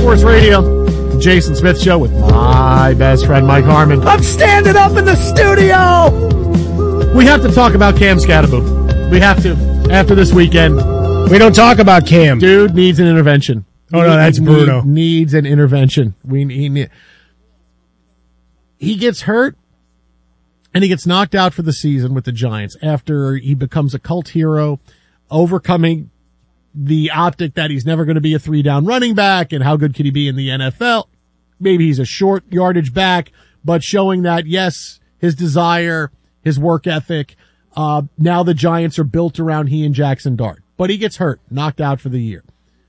Sports Radio, Jason Smith Show with my best friend Mike Harmon. I'm standing up in the studio. We have to talk about Cam Skattebo. We have to after this weekend. We don't talk about Cam. Dude needs an intervention. Oh no, that's Bruno. Needs an intervention. He gets hurt and he gets knocked out for the season with the Giants after he becomes a cult hero, overcoming the optic that he's never going to be a 3-down running back and how good could he be in the NFL. Maybe he's a short yardage back, but showing that, yes, his desire, his work ethic, now the Giants are built around he and Jackson Dart. But he gets hurt, knocked out for the year.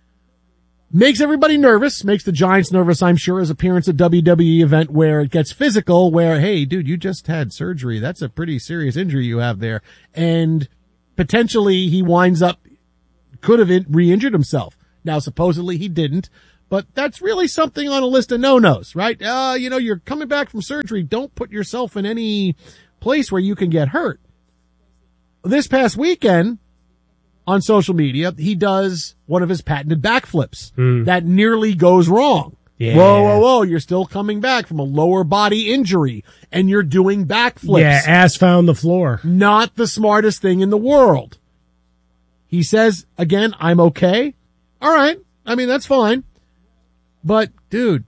Makes everybody nervous, makes the Giants nervous, I'm sure, his appearance at WWE event where it gets physical, where, hey, dude, you just had surgery. That's a pretty serious injury you have there. And potentially he winds up, could have re-injured himself. Now, supposedly he didn't, but that's really something on a list of no-nos, right? You're coming back from surgery. Don't put yourself in any place where you can get hurt. This past weekend, on social media, he does one of his patented backflips that nearly goes wrong. Yeah. Whoa, you're still coming back from a lower body injury and you're doing backflips. Yeah, ass found the floor. Not the smartest thing in the world. He says, again, I'm okay. All right. I mean, that's fine. But, dude,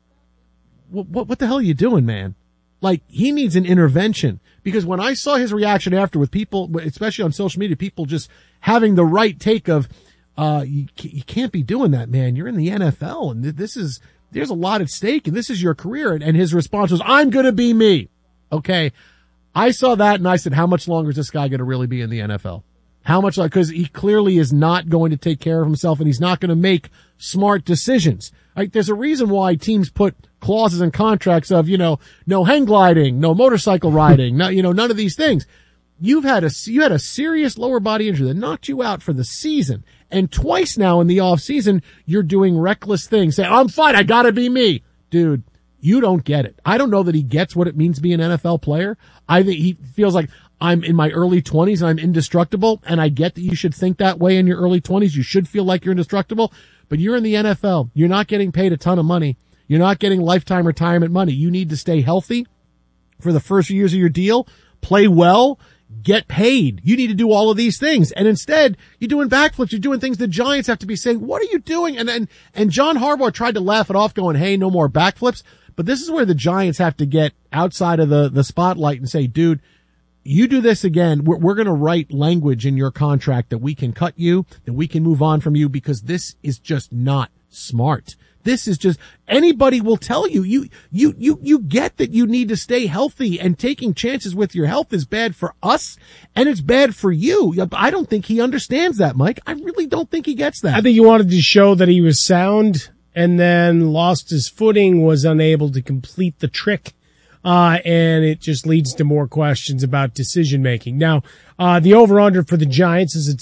what the hell are you doing, man? Like, he needs an intervention. Because when I saw his reaction after with people, especially on social media, people just having the right take of, you can't be doing that, man. You're in the NFL and there's a lot at stake and this is your career. And his response was, I'm going to be me. Okay. I saw that and I said, how much longer is this guy going to really be in the NFL? How much? Because he clearly is not going to take care of himself and he's not going to make smart decisions. Right? There's a reason why teams put clauses in contracts of, no hang gliding, no motorcycle riding, none of these things. You had a serious lower body injury that knocked you out for the season. And twice now in the off season, you're doing reckless things. Say, I'm fine. I gotta be me. Dude, you don't get it. I don't know that he gets what it means to be an NFL player. I think he feels like I'm in my early 20s and I'm indestructible. And I get that you should think that way in your early 20s. You should feel like you're indestructible, but you're in the NFL. You're not getting paid a ton of money. You're not getting lifetime retirement money. You need to stay healthy for the first few years of your deal, play well, get paid. You need to do all of these things. And instead, you're doing backflips. You're doing things the Giants have to be saying, what are you doing? And John Harbaugh tried to laugh it off going, hey, no more backflips. But this is where the Giants have to get outside of the spotlight and say, dude, you do this again, we're going to write language in your contract that we can cut you, that we can move on from you because this is just not smart. This is just, anybody will tell you, you get that you need to stay healthy and taking chances with your health is bad for us and it's bad for you. I don't think he understands that, Mike. I really don't think he gets that. I think he wanted to show that he was sound and then lost his footing, was unable to complete the trick. And it just leads to more questions about decision making. Now, the over under for the Giants is at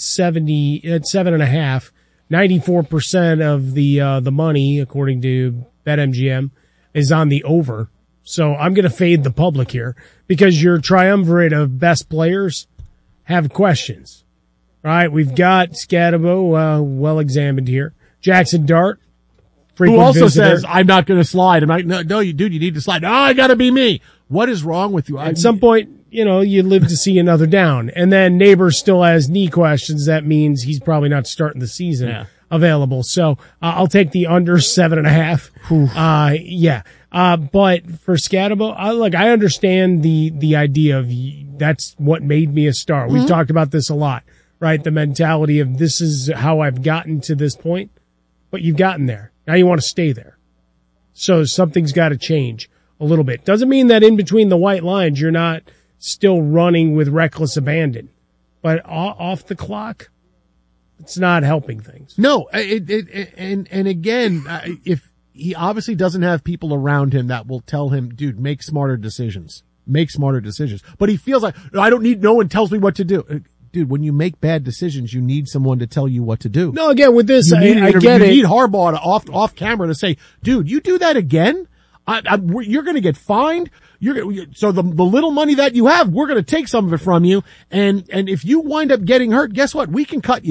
7.5. 94% of the money, according to BetMGM, is on the over. So I'm going to fade the public here because your triumvirate of best players have questions. All right. We've got Skattebo, well examined here. Jackson Dart. Who also says, I'm not going to slide. I'm like, no, you need to slide. No, I got to be me. What is wrong with you? At some point, you live to see another down. And then Neighbors still has knee questions. That means he's probably not starting the season available. So I'll take the under 7.5. But for Skattebo, I understand the idea of that's what made me a star. We've talked about this a lot, right? The mentality of this is how I've gotten to this point, but you've gotten there. Now you want to stay there. So something's got to change a little bit. Doesn't mean that in between the white lines, you're not still running with reckless abandon, but off the clock, it's not helping things. No, and again, if he obviously doesn't have people around him that will tell him, dude, make smarter decisions. But he feels like, I don't need, no one tells me what to do. Dude, when you make bad decisions, you need someone to tell you what to do. No, again, with this, I get it. You need Harbaugh to off camera to say, dude, you do that again, you're going to get fined. So the little money that you have, we're going to take some of it from you. And if you wind up getting hurt, guess what? We can cut you.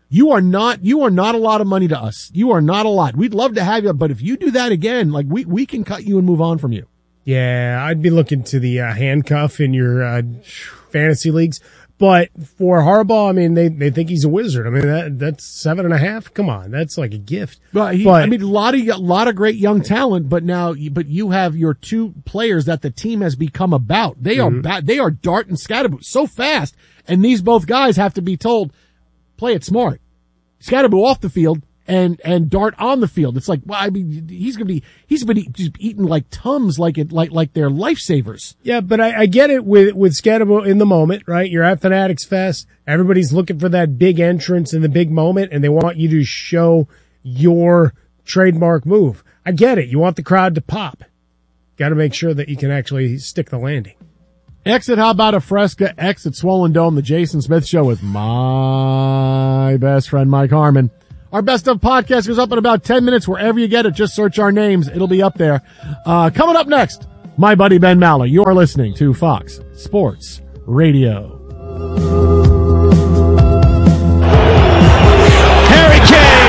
You are not a lot of money to us. You are not a lot. We'd love to have you, but if you do that again, like we can cut you and move on from you. Yeah, I'd be looking to the handcuff in your fantasy leagues. But for Harbaugh, I mean, they think he's a wizard. I mean, that's 7.5. Come on, that's like a gift. But I mean, a lot of great young talent. But you have your two players that the team has become about. They are they are Dart and Scatterbo so fast, and these both guys have to be told, play it smart. Scatterbo off the field and Dart on the field. It's like, well, I mean, he's been eating like Tums like they're lifesavers. Yeah, but I get it with Scatterbo in the moment, right? You're at Fanatics Fest. Everybody's looking for that big entrance in the big moment, and they want you to show your trademark move. I get it. You want the crowd to pop. Got to make sure that you can actually stick the landing. Exit, how about a Fresca? Exit Swollen Dome, the Jason Smith Show with my best friend, Mike Harmon. Our Best Of podcast goes up in about 10 minutes. Wherever you get it, just search our names. It'll be up there. Coming up next, my buddy Ben Maller. You're listening to Fox Sports Radio. Harry Kane!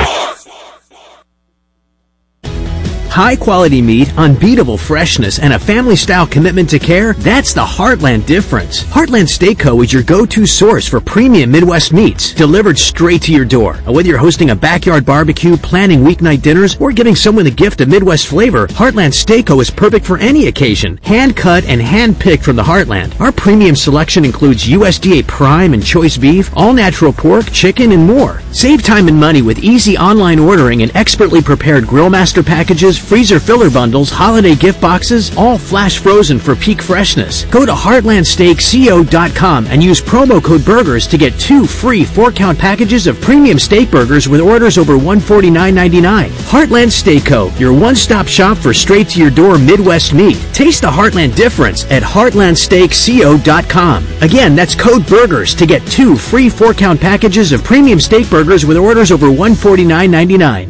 High quality meat, unbeatable freshness, and a family style commitment to care, that's the Heartland difference. Heartland Steak Co. is your go-to source for premium Midwest meats, delivered straight to your door. Whether you're hosting a backyard barbecue, planning weeknight dinners, or giving someone a gift of Midwest flavor, Heartland Steak Co. is perfect for any occasion. Hand cut and hand picked from the Heartland. Our premium selection includes USDA prime and choice beef, all natural pork, chicken, and more. Save time and money with easy online ordering and expertly prepared Grill Master packages, freezer filler bundles, holiday gift boxes, all flash frozen for peak freshness. Go to heartlandsteakco.com and use promo code BURGERS to get 2 free 4-count packages of premium steak burgers with orders over $149.99. Heartland Steak Co., your one-stop shop for straight-to-your-door Midwest meat. Taste the Heartland difference at heartlandsteakco.com. Again, that's code BURGERS to get 2 free 4-count packages of premium steak burgers with orders over $149.99.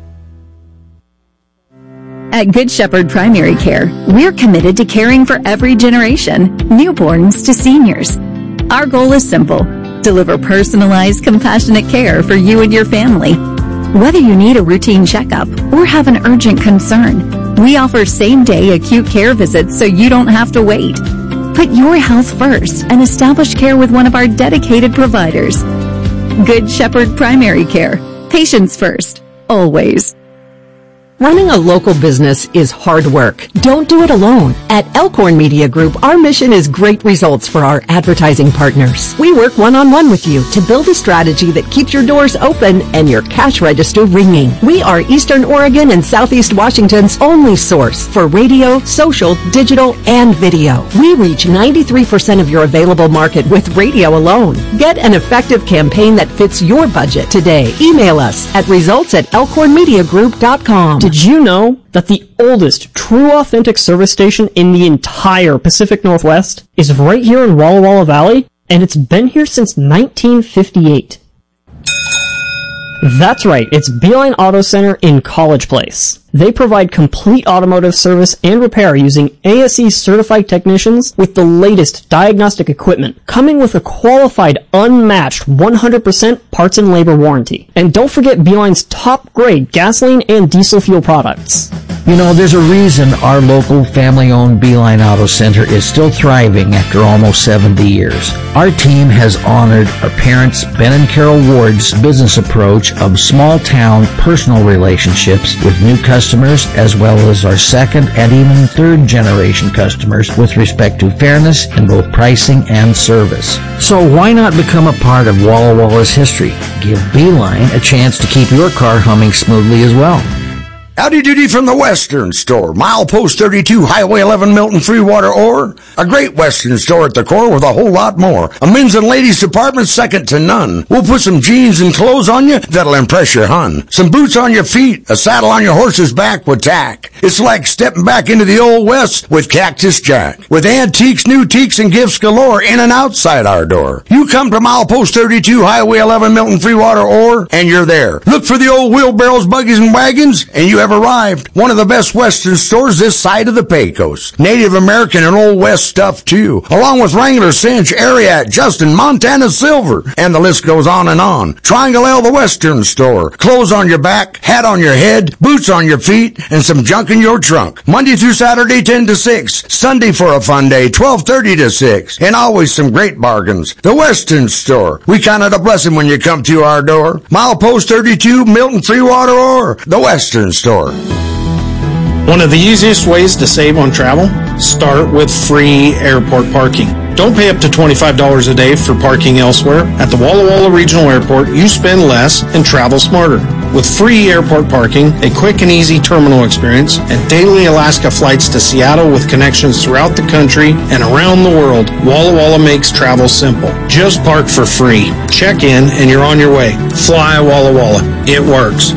At Good Shepherd Primary Care, we're committed to caring for every generation, newborns to seniors. Our goal is simple: deliver personalized, compassionate care for you and your family. Whether you need a routine checkup or have an urgent concern, we offer same-day acute care visits so you don't have to wait. Put your health first and establish care with one of our dedicated providers. Good Shepherd Primary Care. Patients first, always. Running a local business is hard work. Don't do it alone. At Elkhorn Media Group, our mission is great results for our advertising partners. We work one-on-one with you to build a strategy that keeps your doors open and your cash register ringing. We are Eastern Oregon and Southeast Washington's only source for radio, social, digital, and video. We reach 93% of your available market with radio alone. Get an effective campaign that fits your budget today. Email us at results@elkhornmediagroup.com. Did you know that the oldest true authentic service station in the entire Pacific Northwest is right here in Walla Walla Valley? And it's been here since 1958. That's right, it's Beeline Auto Center in College Place. They provide complete automotive service and repair using ASE certified technicians with the latest diagnostic equipment, coming with a qualified, unmatched 100% parts and labor warranty. And don't forget Beeline's top grade gasoline and diesel fuel products. You know, there's a reason our local family-owned Beeline Auto Center is still thriving after almost 70 years. Our team has honored our parents, Ben and Carol Ward's business approach of small-town personal relationships with new customers, as well as our second and even third generation customers with respect to fairness in both pricing and service. So why not become a part of Walla Walla's history? Give Beeline a chance to keep your car humming smoothly as well. Howdy doody from the Western Store. Milepost 32, Highway 11, Milton, Freewater, or a great Western store at the core with a whole lot more. A men's and ladies department second to none. We'll put some jeans and clothes on you that'll impress your hun. Some boots on your feet, a saddle on your horse's back with tack. It's like stepping back into the old West with Cactus Jack. With antiques, new teaks, and gifts galore in and outside our door. You come to Milepost 32, Highway 11, Milton, Freewater, or, and you're there. Look for the old wheelbarrows, buggies, and wagons, and you have have arrived. One of the best Western stores this side of the Pecos. Native American and Old West stuff too, along with Wrangler, Cinch, Ariat, Justin, Montana Silver, and the list goes on and on. Triangle L, the Western store. Clothes on your back, hat on your head, boots on your feet, and some junk in your trunk. Monday through Saturday, 10 to 6. Sunday for a fun day, 12:30 to 6. And always some great bargains. The Western store. We count it a blessing when you come to our door. Milepost 32, Milton Freewater, or the Western store. One of the easiest ways to save on travel? Start with free airport parking. Don't pay up to $25 a day for parking elsewhere. At the Walla Walla Regional Airport, you spend less and travel smarter. With free airport parking, a quick and easy terminal experience, and daily Alaska flights to Seattle with connections throughout the country and around the world, Walla Walla makes travel simple. Just park for free. Check in and you're on your way. Fly Walla Walla. It works.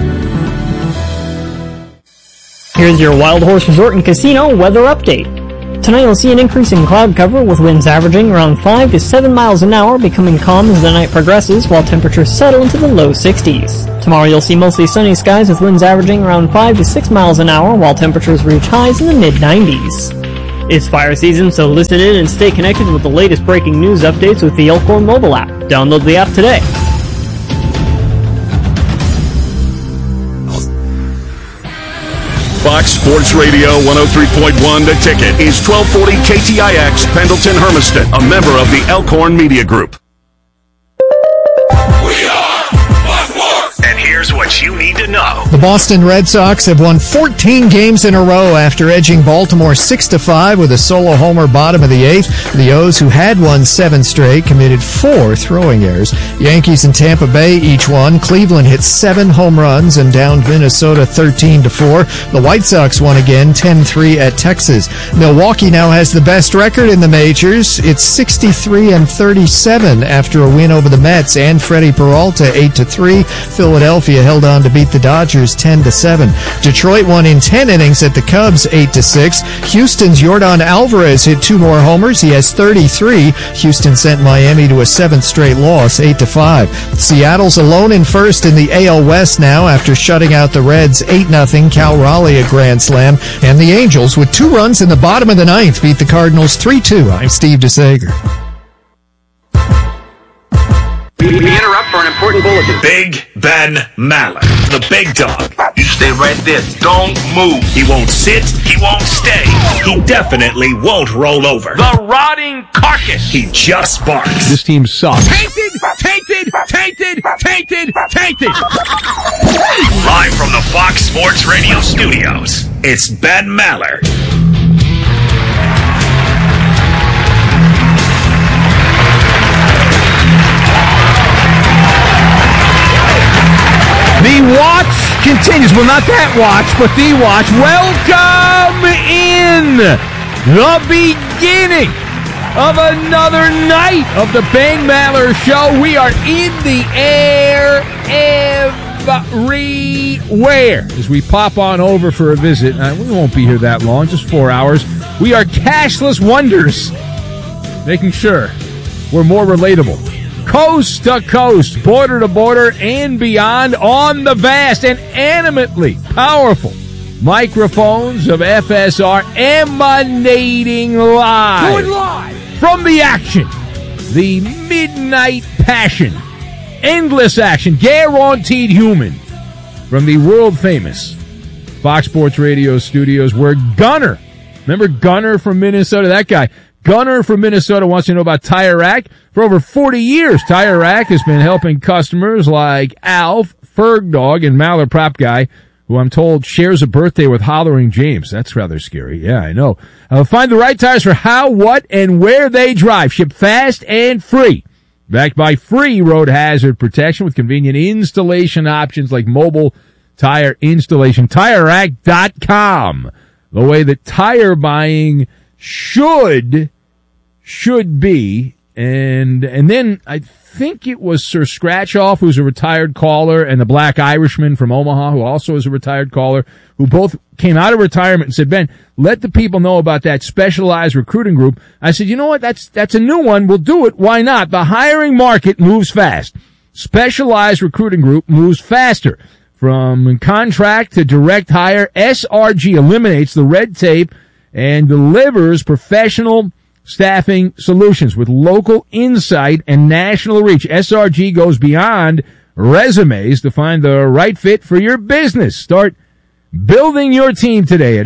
Here's your Wild Horse Resort and Casino weather update. Tonight you'll see an increase in cloud cover with winds averaging around 5 to 7 miles an hour, becoming calm as the night progresses while temperatures settle into the low 60s. Tomorrow you'll see mostly sunny skies with winds averaging around 5 to 6 miles an hour while temperatures reach highs in the mid-90s. It's fire season, so listen in and stay connected with the latest breaking news updates with the Elkhorn mobile app. Download the app today. Fox Sports Radio 103.1 The Ticket is 1240 KTIX Pendleton Hermiston, a member of the Elkhorn Media Group. We are Fox Sports! And here's what you need to know. The Boston Red Sox have won 14 games in a row after edging Baltimore 6-5 with a solo homer bottom of the eighth. The O's, who had won 7 straight, committed 4 throwing errors. Yankees and Tampa Bay each won. Cleveland hit 7 home runs and downed Minnesota 13-4. The White Sox won again 10-3 at Texas. Milwaukee now has the best record in the majors. It's 63-37 after a win over the Mets and Freddie Peralta 8-3. Philadelphia held on to beat the Dodgers 10-7. Detroit won in 10 innings at the Cubs 8-6. Houston's Yordan Alvarez hit 2 more homers. He has 33. Houston sent Miami to a 7th straight loss 8-5. Seattle's alone in first in the AL West now after shutting out the Reds 8-0. Cal Raleigh a grand slam. And the Angels, with 2 runs in the bottom of the 9th, beat the Cardinals 3-2. I'm Steve DeSager. We interrupt for an important bulletin. Big Ben Maller, the big dog. You stay right there. Don't move. He won't sit. He won't stay. He definitely won't roll over. The rotting carcass. He just barks. This team sucks. Tainted! Tainted! Tainted! Tainted! Tainted! Live from the Fox Sports Radio studios, it's Ben Maller. The watch continues. Well, not that watch, but the watch. Welcome in the beginning of another night of the Ben Maller Show. We are in the air everywhere as we pop on over for a visit. We won't be here that long, just 4 hours. We are cashless wonders, making sure we're more relatable. Coast to coast, border to border, and beyond on the vast and animately powerful microphones of FSR emanating live. Going live from the action, the midnight passion, endless action, guaranteed human, from the world famous Fox Sports Radio studios where Gunner, remember Gunner from Minnesota, that guy, Gunner from Minnesota wants to know about Tire Rack. For over 40 years, Tire Rack has been helping customers like Alf, Ferg Dog, and Maller Prop Guy, who I'm told shares a birthday with Hollering James. That's rather scary. Yeah, I know. Find the right tires for how, what, and where they drive. Ship fast and free. Backed by free road hazard protection with convenient installation options like mobile tire installation. TireRack.com. The way that tire buying should be. And then I think it was Sir Scratchoff, who's a retired caller, and the Black Irishman from Omaha, who also is a retired caller, who both came out of retirement and said, Ben, let the people know about that specialized recruiting group. I said, you know what? That's a new one. We'll do it. Why not? The hiring market moves fast. Specialized recruiting group moves faster. From contract to direct hire, SRG eliminates the red tape and delivers professional staffing solutions with local insight and national reach. SRG goes beyond resumes to find the right fit for your business. Start building your team today at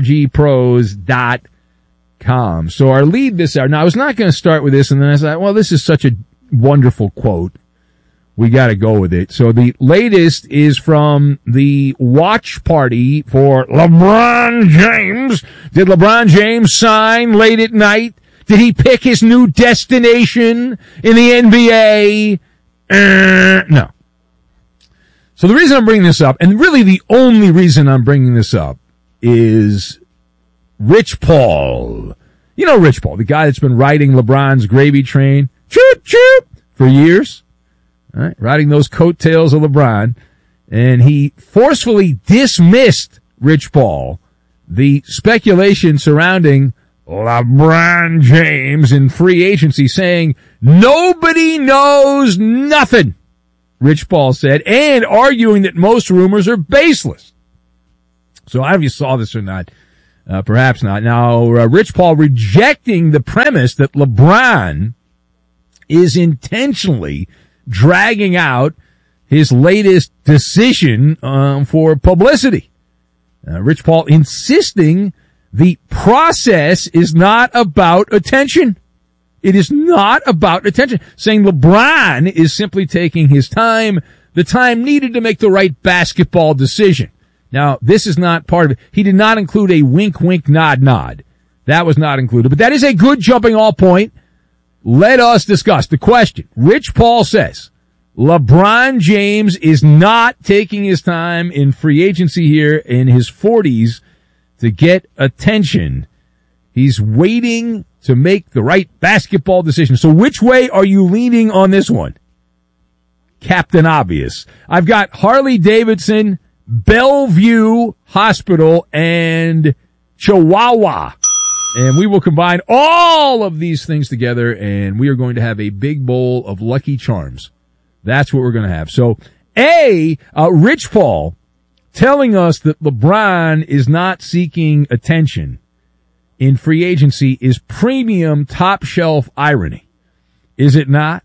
srgpros.com. So our lead this hour, now I was not going to start with this, and then I thought, well, this is such a wonderful quote. We got to go with it. So the latest is from the watch party for LeBron James. Did LeBron James sign late at night? Did he pick his new destination in the NBA? No. So the reason I'm bringing this up, and really the only reason I'm bringing this up, is Rich Paul. You know Rich Paul, the guy that's been riding LeBron's gravy train, choop, choop, for years. All right, riding those coattails of LeBron. And he forcefully dismissed, Rich Paul, the speculation surrounding LeBron James in free agency, saying nobody knows nothing, Rich Paul said, and arguing that most rumors are baseless. So I don't know if you saw this or not. Perhaps not. Now, Rich Paul rejecting the premise that LeBron is intentionally dragging out his latest decision for publicity. Rich Paul insisting the process is not about attention. It is not about attention. Saying LeBron is simply taking his time, the time needed to make the right basketball decision. Now, this is not part of it. He did not include a wink, wink, nod, nod. That was not included. But that is a good jumping off point. Let us discuss the question. Rich Paul says LeBron James is not taking his time in free agency here in his 40s to get attention. He's waiting to make the right basketball decision. So which way are you leaning on this one? Captain Obvious. I've got Harley Davidson, Bellevue Hospital, and Chihuahua. And we will combine all of these things together, and we are going to have a big bowl of Lucky Charms. That's what we're going to have. So, Rich Paul telling us that LeBron is not seeking attention in free agency is premium top shelf irony. Is it not?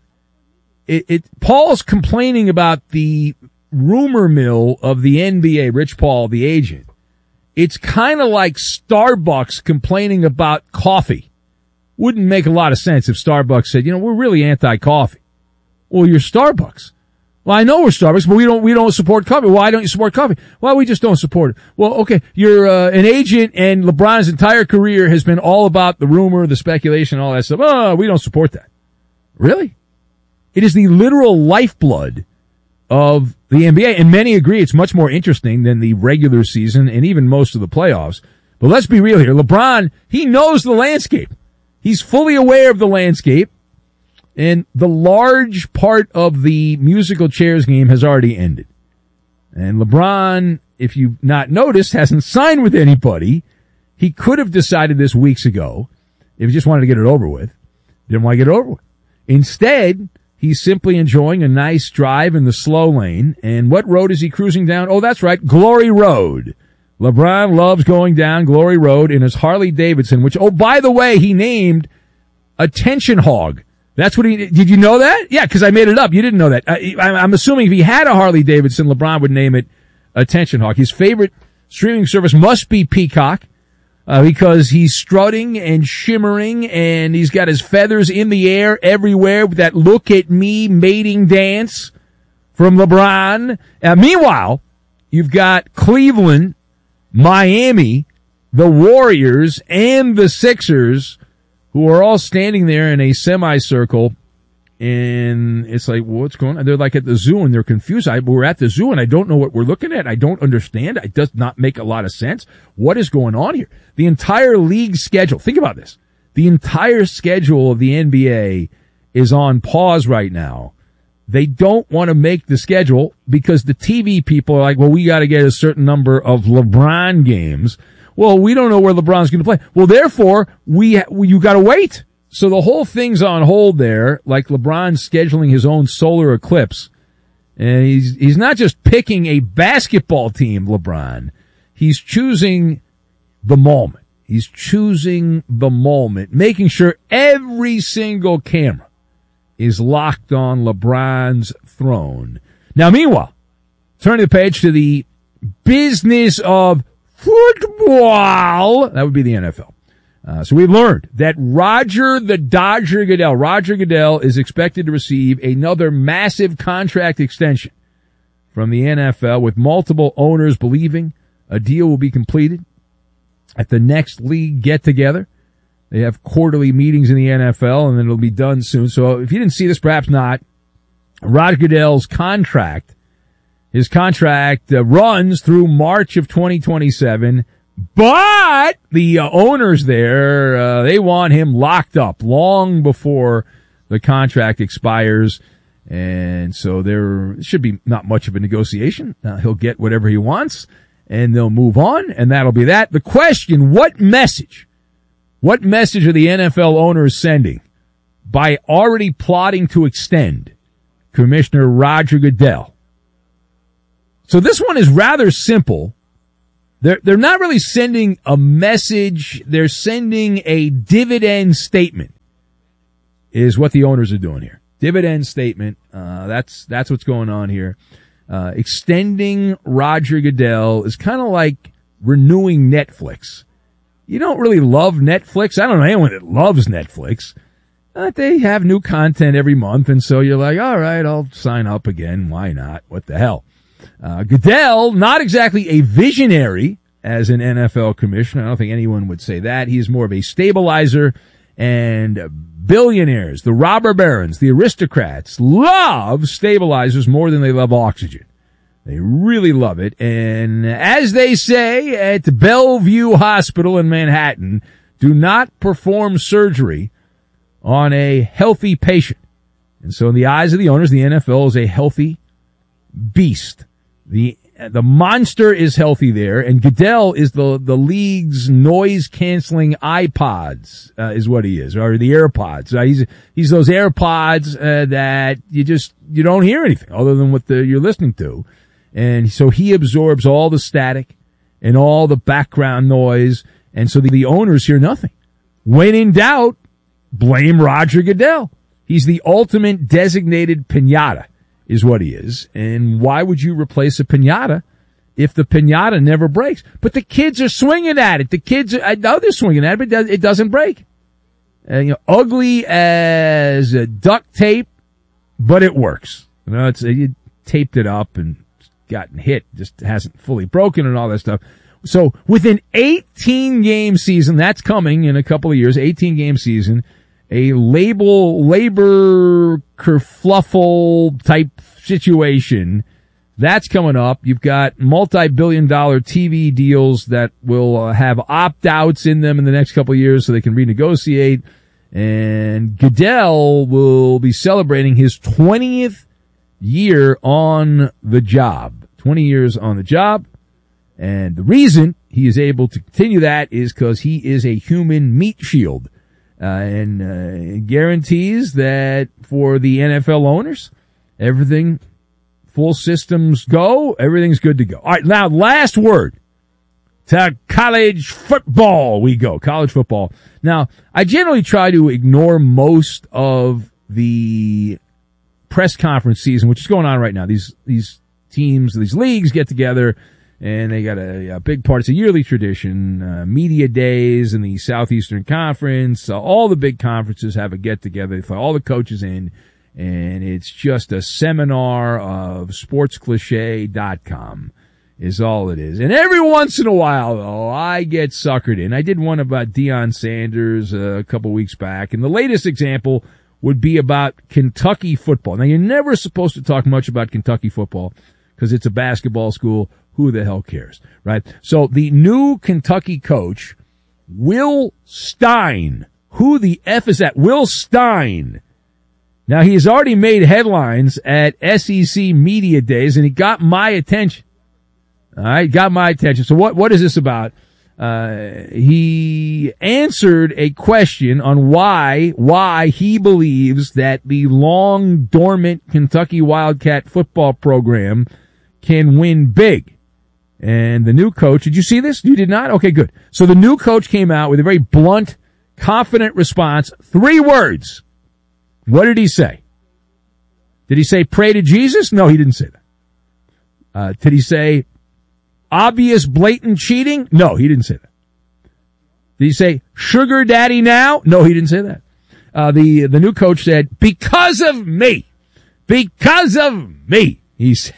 Paul's complaining about the rumor mill of the NBA, Rich Paul, the agent. It's kind of like Starbucks complaining about coffee. Wouldn't make a lot of sense if Starbucks said, we're really anti-coffee. Well, you're Starbucks. Well, I know we're Starbucks, but we don't support coffee. Why don't you support coffee? Well, we just don't support it. Well, okay, you're an agent, and LeBron's entire career has been all about the rumor, the speculation, all that stuff. Oh, we don't support that. Really? It is the literal lifeblood of the NBA, and many agree it's much more interesting than the regular season and even most of the playoffs. But let's be real here. LeBron, he knows the landscape. He's fully aware of the landscape. And the large part of the musical chairs game has already ended. And LeBron, if you've not noticed, hasn't signed with anybody. He could have decided this weeks ago if he just wanted to get it over with. Didn't want to get it over with. Instead, he's simply enjoying a nice drive in the slow lane. And what road is he cruising down? Oh, that's right, Glory Road. LeBron loves going down Glory Road in his Harley Davidson, which, oh, by the way, he named Attention Hog. That's what did you know that? Yeah, because I made it up. You didn't know that. I'm assuming if he had a Harley Davidson, LeBron would name it Attention Hawk. His favorite streaming service must be Peacock, because he's strutting and shimmering and he's got his feathers in the air everywhere with that look at me mating dance from LeBron. Meanwhile, you've got Cleveland, Miami, the Warriors, and the Sixers, who are all standing there in a semicircle, and it's like, what's going on? They're like at the zoo, and they're confused. We're at the zoo, and I don't know what we're looking at. I don't understand. It does not make a lot of sense. What is going on here? The entire league schedule, think about this. The entire schedule of the NBA is on pause right now. They don't want to make the schedule because the TV people are like, well, we got to get a certain number of LeBron games. Well, we don't know where LeBron's going to play. Well, therefore, you got to wait. So the whole thing's on hold there, like LeBron's scheduling his own solar eclipse. And he's not just picking a basketball team, LeBron. He's choosing the moment. He's choosing the moment, making sure every single camera is locked on LeBron's throne. Now, meanwhile, turning the page to the business of football, that would be the NFL. So we've learned that Roger the Dodger Goodell is expected to receive another massive contract extension from the NFL, with multiple owners believing a deal will be completed at the next league get-together. They have quarterly meetings in the NFL, and then it'll be done soon. So if you didn't see this, perhaps not, Roger Goodell's contract, his contract runs through March of 2027, but the owners there, they want him locked up long before the contract expires. And so there should be not much of a negotiation. He'll get whatever he wants, and they'll move on, and that'll be that. The question, what message are the NFL owners sending by already plotting to extend Commissioner Roger Goodell? So this one is rather simple. They're not really sending a message. They're sending a dividend statement, is what the owners are doing here. Dividend statement. That's what's going on here. Extending Roger Goodell is kind of like renewing Netflix. You don't really love Netflix. I don't know anyone that loves Netflix. They have new content every month, and so you're like, all right, I'll sign up again. Why not? What the hell? Goodell, not exactly a visionary as an NFL commissioner. I don't think anyone would say that. He's more of a stabilizer, and billionaires, the robber barons, the aristocrats love stabilizers more than they love oxygen. They really love it. And as they say at Bellevue Hospital in Manhattan, do not perform surgery on a healthy patient. And so in the eyes of the owners, the NFL is a healthy beast. The monster is healthy there, and Goodell is the league's noise-canceling iPods, is what he is, or the AirPods. He's those AirPods that you don't hear anything other than what you're listening to. And so he absorbs all the static and all the background noise, and so the owners hear nothing. When in doubt, blame Roger Goodell. He's the ultimate designated piñata, is what he is. And why would you replace a piñata if the piñata never breaks? But the kids are swinging at it. I know they're swinging at it, but it doesn't break. Ugly as duct tape, but it works. You taped it up and gotten hit, just hasn't fully broken and all that stuff. So with an 18-game season, that's coming in a couple of years, 18-game season, a labor kerfluffle type situation, that's coming up. You've got multi-billion-dollar TV deals that will have opt-outs in them in the next couple of years so they can renegotiate. And Goodell will be celebrating his 20th year on the job. 20 years on the job. And the reason he is able to continue that is because he is a human meat shield. And guarantees that for the NFL owners, everything, full systems go, everything's good to go. All right, now last word. To college football we go. College football. Now, I generally try to ignore most of the press conference season, which is going on right now. These teams, these leagues get together, and they got a big part. It's a yearly tradition. Media days in the Southeastern Conference. All the big conferences have a get-together. They fly all the coaches in, and it's just a seminar of sportscliche.com is all it is. And every once in a while, though, I get suckered in. I did one about Deion Sanders a couple weeks back, and the latest example would be about Kentucky football. Now, you're never supposed to talk much about Kentucky football because it's a basketball school. Who the hell cares, right? So the new Kentucky coach, Will Stein. Who the F is that? Will Stein. Now, he has already made headlines at SEC Media Days, and he got my attention. All right, got my attention. So what is this about? he answered a question on why he believes that the long dormant Kentucky Wildcat football program can win big. And the new coach, did you see this? You did not? Okay, good. So the new coach came out with a very blunt, confident response. 3 words. What did he say? Did he say pray to Jesus? No, he didn't say that. Did he say obvious, blatant cheating? No, he didn't say that. Did he say sugar daddy now? No, he didn't say that. The new coach said, because of me. Because of me. He said,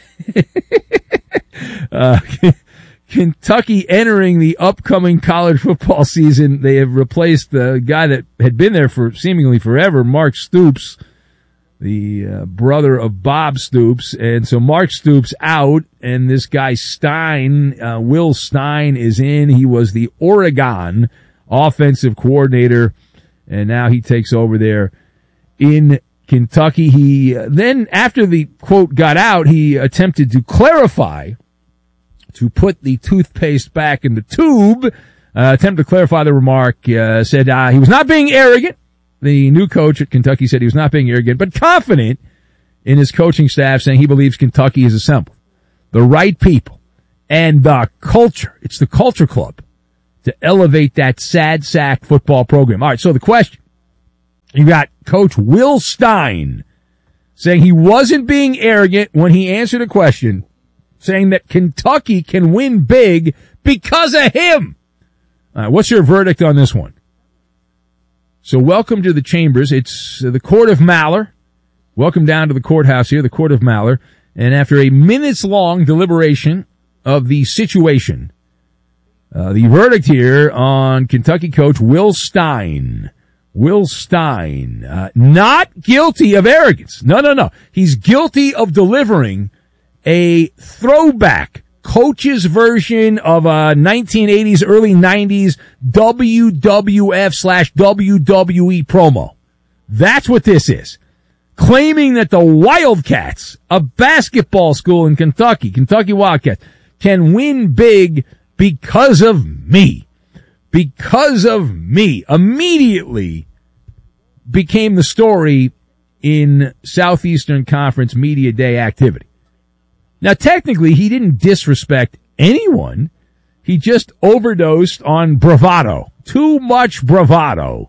Kentucky entering the upcoming college football season, they have replaced the guy that had been there for seemingly forever, Mark Stoops, the brother of Bob Stoops. And so Mark Stoops out, and this guy Stein, Will Stein, is in. He was the Oregon offensive coordinator, and now he takes over there in Kentucky. He then, after the quote got out, he attempted to clarify, to put the toothpaste back in the tube, attempt to clarify the remark, said he was not being arrogant. The new coach at Kentucky said he was not being arrogant, but confident in his coaching staff, saying he believes Kentucky has assembled the right people and the culture. It's the culture club to elevate that sad sack football program. All right, so the question, you got Coach Will Stein saying he wasn't being arrogant when he answered a question, saying that Kentucky can win big because of him. What's your verdict on this one? So welcome to the chambers. It's the Court of Malheur. Welcome down to the courthouse here, the Court of Malheur. And after a minutes-long deliberation of the situation, the verdict here on Kentucky coach Will Stein. Will Stein, not guilty of arrogance. No. He's guilty of delivering a throwback coach's version of a 1980s, early 90s WWF/WWE promo. That's what this is. Claiming that the Wildcats, a basketball school in Kentucky, Kentucky Wildcats, can win big because of me. Because of me. Immediately became the story in Southeastern Conference Media Day activity. Now, technically, he didn't disrespect anyone. He just overdosed on bravado. Too much bravado.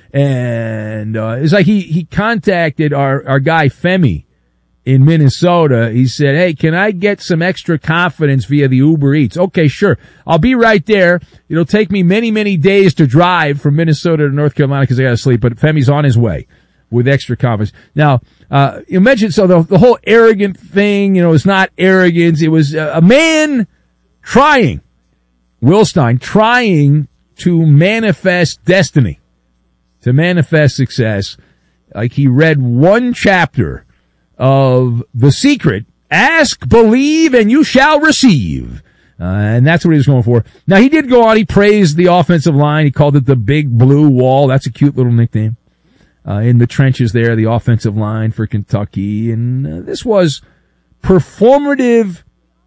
And it's like he contacted our guy Femi in Minnesota. He said, hey, can I get some extra confidence via the Uber Eats? Okay, sure. I'll be right there. It'll take me many, many days to drive from Minnesota to North Carolina because I got to sleep, but Femi's on his way with extra confidence. Now, you mentioned, so the whole arrogant thing, it's not arrogance. It was a man trying, Will Stein, trying to manifest destiny, to manifest success. Like he read one chapter of The Secret, ask, believe, and you shall receive. And that's what he was going for. Now, he did go on. He praised the offensive line. He called it the Big Blue Wall. That's a cute little nickname. In the trenches there, the offensive line for Kentucky. And this was performative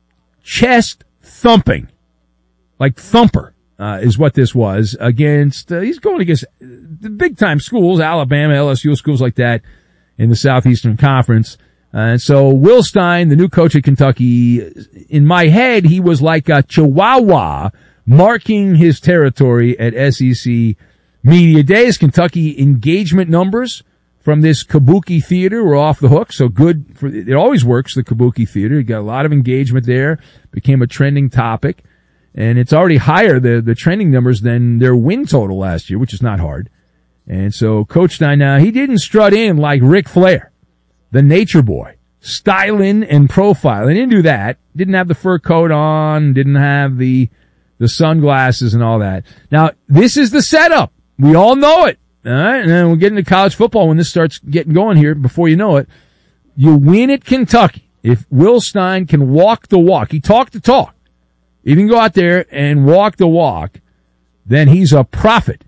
chest thumping. Like thumper, is what this was against, he's going against the big time schools, Alabama, LSU, schools like that in the Southeastern Conference. And so Will Stein, the new coach at Kentucky, in my head, he was like a Chihuahua marking his territory at SEC Media Days. Kentucky engagement numbers from this Kabuki Theater were off the hook. So good for, it always works, the Kabuki Theater. You got a lot of engagement there, became a trending topic. And it's already higher, the trending numbers, than their win total last year, which is not hard. And so Coach Stein, now, he didn't strut in like Ric Flair, the nature boy, styling and profiling. He didn't do that. Didn't have the fur coat on, didn't have the sunglasses and all that. Now, this is the setup. We all know it. All right. And then we'll get into college football when this starts getting going here. Before you know it, you win at Kentucky. If Will Stein can walk the walk, he talked the talk. If he can go out there and walk the walk, then he's a prophet.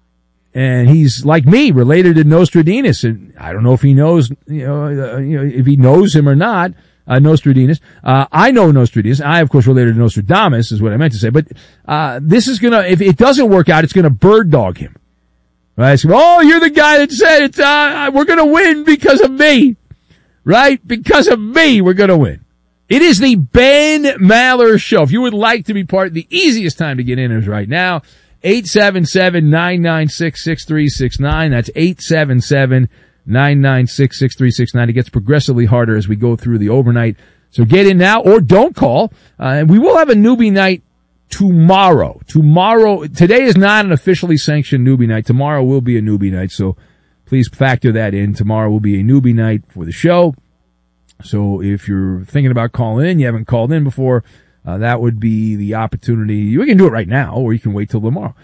And he's like me, related to Nostradamus. And I don't know if he knows, if he knows him or not. Nostradamus. I know Nostradamus. I, of course, related to Nostradamus is what I meant to say. But this is gonna, if it doesn't work out, it's gonna bird dog him. Right? So, oh, you're the guy that said it's, we're gonna win because of me. Right? Because of me, we're gonna win. It is the Ben Maller Show. If you would like to be part, the easiest time to get in is right now. 877-996-6369. That's 877-996-6369. It gets progressively harder as we go through the overnight. So get in now or don't call. And we will have a newbie night tomorrow. Today is not an officially sanctioned newbie night. Tomorrow will be a newbie night. So please factor that in. Tomorrow will be a newbie night for the show. So if you're thinking about calling in, you haven't called in before, that would be the opportunity. You can do it right now, or you can wait till tomorrow.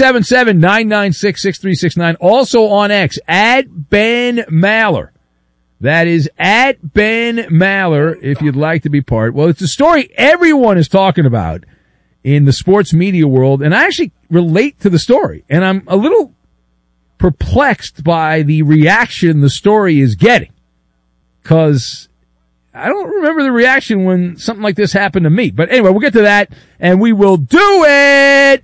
877-996-6369. Also on X, at Ben Maller. That is at Ben Maller, if you'd like to be part. Well, it's a story everyone is talking about in the sports media world, and I actually relate to the story. And I'm a little perplexed by the reaction the story is getting. 'Cause I don't remember the reaction when something like this happened to me. But anyway, we'll get to that, and we will do it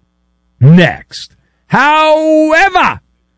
next. However,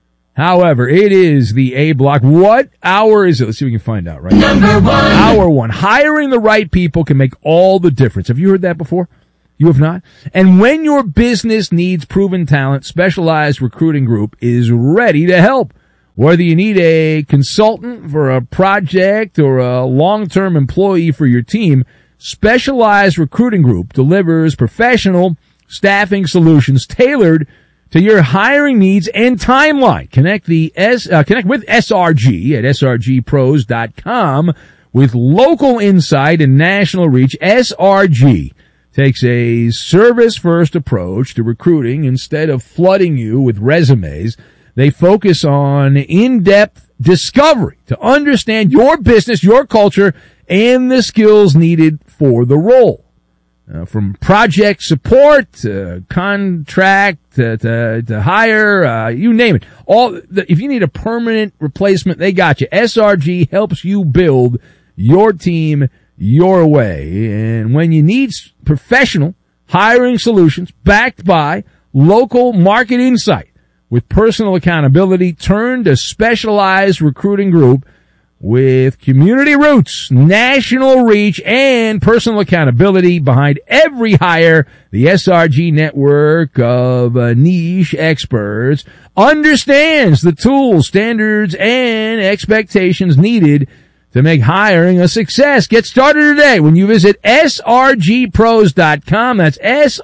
it is the A block. What hour is it? Let's see if we can find out, right? Number 1. Hour 1. Hiring the right people can make all the difference. Have you heard that before? You have not? And when your business needs proven talent, Specialized Recruiting Group is ready to help. Whether you need a consultant for a project or a long-term employee for your team, Specialized Recruiting Group delivers professional staffing solutions tailored to your hiring needs and timeline. Connect with SRG at srgpros.com with local insight and national reach. SRG takes a service-first approach to recruiting instead of flooding you with resumes. They focus on in-depth discovery to understand your business, your culture, and the skills needed for the role. From project support to contract to hire, you name it. If you need a permanent replacement, they got you. SRG helps you build your team your way. And when you need professional hiring solutions backed by local market insight, with personal accountability, turn to Specialized Recruiting Group with community roots, national reach, and personal accountability behind every hire. The SRG network of niche experts understands the tools, standards, and expectations needed to make hiring a success. Get started today when you visit srgpros.com. That's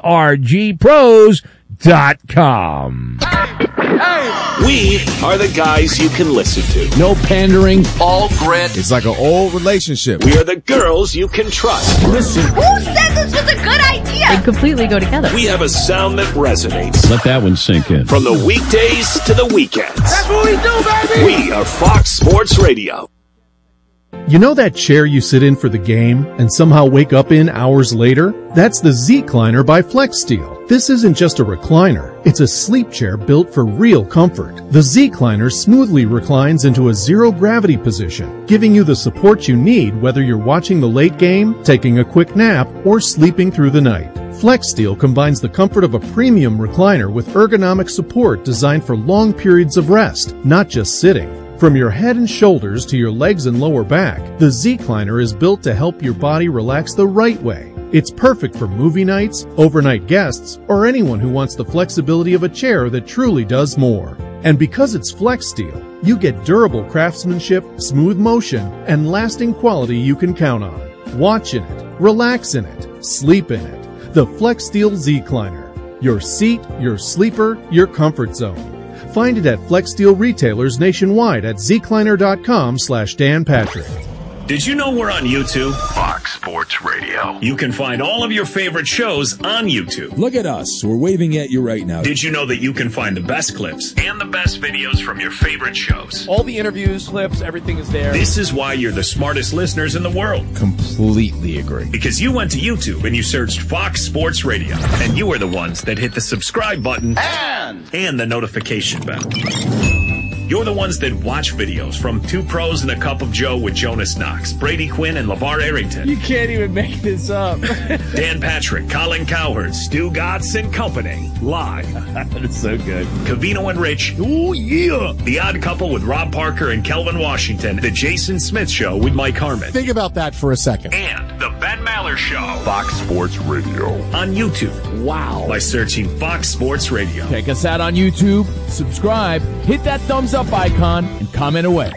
srgpros.com. We are the guys you can listen to. No pandering. All grit. It's like an old relationship. We are the girls you can trust. Listen. Who said this was a good idea? They completely go together. We have a sound that resonates. Let that one sink in. From the weekdays to the weekends. That's what we do, baby! We are Fox Sports Radio. You know that chair you sit in for the game and somehow wake up in hours later? That's the Z-Cliner by FlexSteel. This isn't just a recliner. It's a sleep chair built for real comfort. The Z-Cliner smoothly reclines into a zero-gravity position, giving you the support you need whether you're watching the late game, taking a quick nap, or sleeping through the night. FlexSteel combines the comfort of a premium recliner with ergonomic support designed for long periods of rest, not just sitting. From your head and shoulders to your legs and lower back, the Z-Cliner is built to help your body relax the right way. It's perfect for movie nights, overnight guests, or anyone who wants the flexibility of a chair that truly does more. And because it's FlexSteel, you get durable craftsmanship, smooth motion, and lasting quality you can count on. Watch in it, relax in it, sleep in it. The FlexSteel Z-Cliner. Your seat, your sleeper, your comfort zone. Find it at FlexSteel retailers nationwide at zcliner.com/Dan Patrick. Did you know we're on YouTube? Fox Sports Radio. You can find all of your favorite shows on YouTube. Look at us. We're waving at you right now. Did you know that you can find the best clips and the best videos from your favorite shows? All the interviews, clips, everything is there. This is why you're the smartest listeners in the world. Completely agree. Because you went to YouTube and you searched Fox Sports Radio. And you are the ones that hit the subscribe button and the notification bell. You're the ones that watch videos from Two Pros and a Cup of Joe with Jonas Knox, Brady Quinn, and LeVar Arrington. You can't even make this up. Dan Patrick, Colin Cowherd, Stu Gatz and company. Live. That's so good. Covino and Rich. Oh, yeah. The Odd Couple with Rob Parker and Kelvin Washington. The Jason Smith Show with Mike Harmon. Think about that for a second. And The Ben Maller Show. Fox Sports Radio. On YouTube. Wow. By searching Fox Sports Radio. Check us out on YouTube. Subscribe. Hit that thumbs up icon and comment away.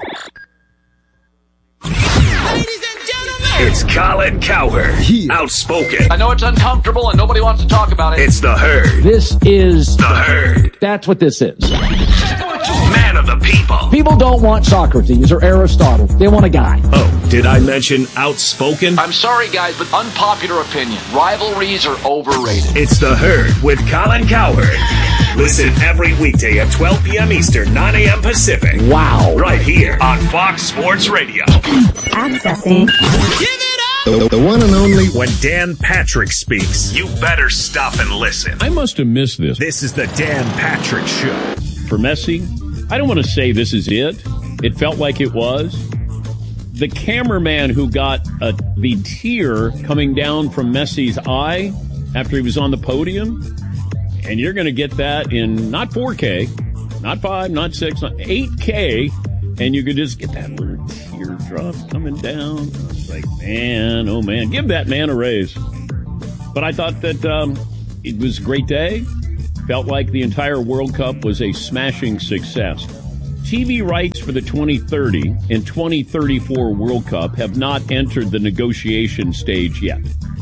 It's Colin Cowherd. Outspoken. I know it's uncomfortable and nobody wants to talk about it. It's the Herd. This is the Herd. That's what this is. Man of the people. People don't want Socrates or Aristotle. They want a guy. Oh, did I mention outspoken? I'm sorry, guys, but unpopular opinion. Rivalries are overrated. It's the Herd with Colin Cowherd. Listen every weekday at 12 p.m. Eastern, 9 a.m. Pacific. Wow. Right here on Fox Sports Radio. Accessing. Give it up! The one and only. When Dan Patrick speaks, you better stop and listen. I must have missed this. This is the Dan Patrick Show. For Messi, I don't want to say this is it. It felt like it was. The cameraman who got the tear coming down from Messi's eye after he was on the podium, and you're going to get that in not 4K, not 5, not 6, not 8K, and you could just get that little teardrop coming down. I was like, man, oh man, give that man a raise. But I thought that it was a great day. Felt like the entire World Cup was a smashing success. TV rights for the 2030 and 2034 World Cup have not entered the negotiation stage yet.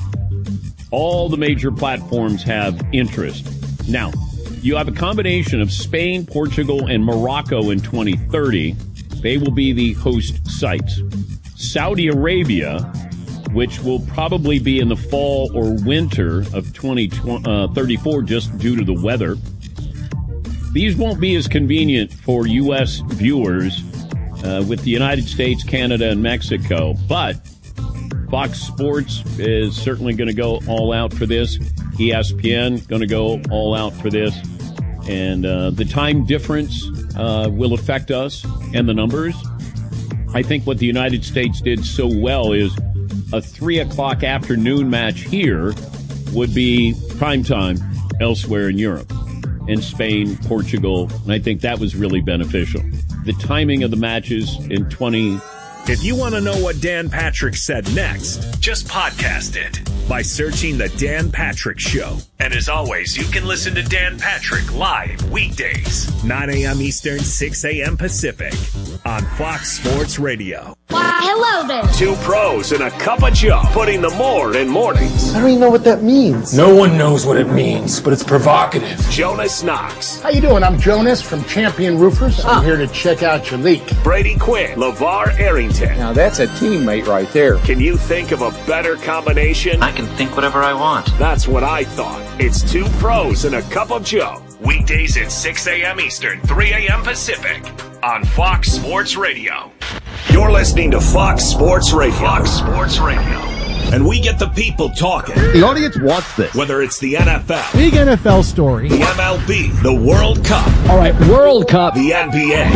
All the major platforms have interest. Now, you have a combination of Spain, Portugal, and Morocco in 2030. They will be the host sites. Saudi Arabia, which will probably be in the fall or winter of 2034 just due to the weather. These won't be as convenient for U.S. viewers with the United States, Canada, and Mexico, but Fox Sports is certainly going to go all out for this. ESPN going to go all out for this. And the time difference will affect us and the numbers. I think what the United States did so well is a 3 o'clock afternoon match here would be prime time elsewhere in Europe, in Spain, Portugal, and I think that was really beneficial. The timing of the matches in 20... If you want to know what Dan Patrick said next, just podcast it by searching The Dan Patrick Show. And as always, you can listen to Dan Patrick live weekdays, 9 a.m. Eastern, 6 a.m. Pacific on Fox Sports Radio. Why, hello there. Two pros and a cup of Joe, putting the more in mornings. I don't even know what that means. No one knows what it means, but it's provocative. Jonas Knox. How you doing? I'm Jonas from Champion Roofers. I'm here to check out your leak. Brady Quinn. LeVar Arrington. Now that's a teammate right there. Can you think of a better combination? I can think whatever I want. That's what I thought. It's two pros and a cup of Joe. Weekdays at 6 a.m. Eastern, 3 a.m. Pacific on Fox Sports Radio. You're listening to Fox Sports Radio. Fox Sports Radio. And we get the people talking. The audience wants this. Whether it's the NFL, big NFL story, the MLB, the World Cup. All right, World Cup. The NBA.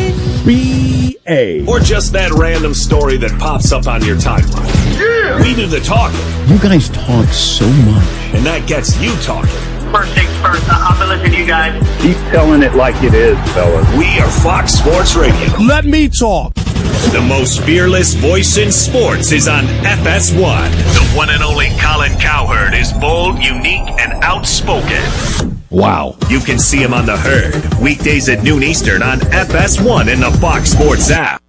The NBA. Or just that random story that pops up on your timeline. Yeah! We do the talking. You guys talk so much. And that gets you talking. First things first, I've been listening to you guys. Keep telling it like it is, fellas. We are Fox Sports Radio. Let me talk. The most fearless voice in sports is on FS1. The one and only Colin Cowherd is bold, unique, and outspoken. Wow. You can see him on The Herd, weekdays at noon Eastern on FS1 in the Fox Sports app.